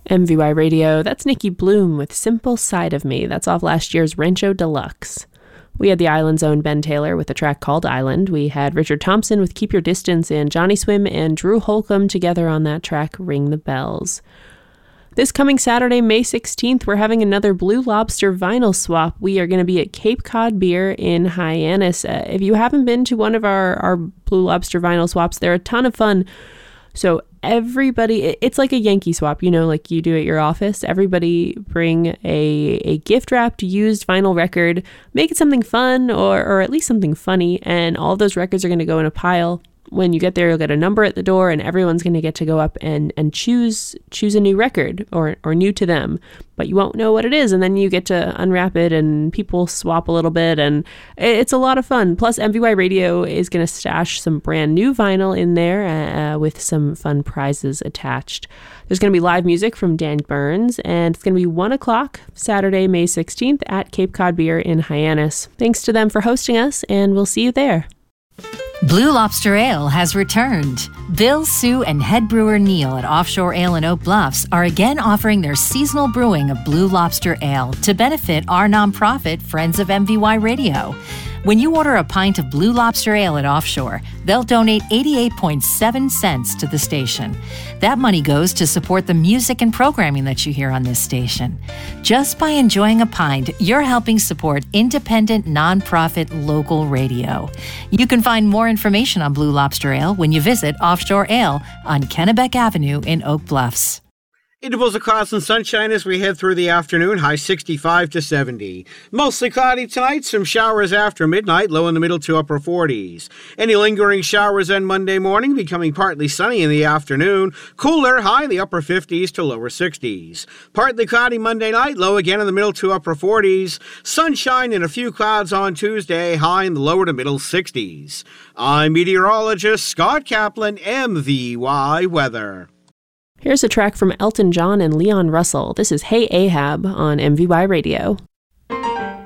MVY Radio, that's Nikki Bloom with Simple Side of Me. That's off last year's Rancho Deluxe. We had the Island's own Ben Taylor with a track called Island. We had Richard Thompson with Keep Your Distance, and Johnny Swim and Drew Holcomb together on that track, Ring the Bells. This coming Saturday, May 16th, we're having another Blue Lobster vinyl swap. We are going to be at Cape Cod Beer in Hyannis. If you haven't been to one of our Blue Lobster vinyl swaps, they're a ton of fun. So everybody, it's like a Yankee swap, like you do at your office. Everybody bring a gift-wrapped used vinyl record, make it something fun or at least something funny, and all those records are going to go in a pile. When you get there, you'll get a number at the door, and everyone's going to get to go up and choose a new record or new to them. But you won't know what it is, and then you get to unwrap it, and people swap a little bit, and it's a lot of fun. Plus, MVY Radio is going to stash some brand new vinyl in there with some fun prizes attached. There's going to be live music from Dan Burns, and it's going to be 1 o'clock Saturday, May 16th at Cape Cod Beer in Hyannis. Thanks to them for hosting us, and we'll see you there. Blue Lobster Ale has returned. Bill, Sue, and head brewer Neil at Offshore Ale in Oak Bluffs are again offering their seasonal brewing of Blue Lobster Ale to benefit our nonprofit Friends of MVY Radio. When you order a pint of Blue Lobster Ale at Offshore, they'll donate 88.7 cents to the station. That money goes to support the music and programming that you hear on this station. Just by enjoying a pint, you're helping support independent, nonprofit local radio. You can find more information on Blue Lobster Ale when you visit Offshore Ale on Kennebec Avenue in Oak Bluffs. Intervals of clouds and sunshine as we head through the afternoon, high 65 to 70. Mostly cloudy tonight, some showers after midnight, low in the middle to upper 40s. Any lingering showers on Monday morning, becoming partly sunny in the afternoon. Cooler, high in the upper 50s to lower 60s. Partly cloudy Monday night, low again in the middle to upper 40s. Sunshine and a few clouds on Tuesday, high in the lower to middle 60s. I'm meteorologist Scott Kaplan, MVY Weather. Here's a track from Elton John and Leon Russell. This is Hey Ahab on MVY Radio.